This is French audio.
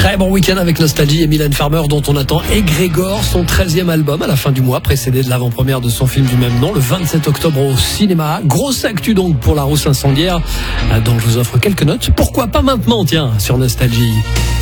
Très bon week-end avec Nostalgie et Mylène Farmer dont on attend Égrégore, son 13e album à la fin du mois, précédé de l'avant-première de son film du même nom, le 27 octobre au cinéma. Grosse actu donc pour La Rousse Incendiaire, dont je vous offre quelques notes. Pourquoi pas maintenant, tiens, sur Nostalgie.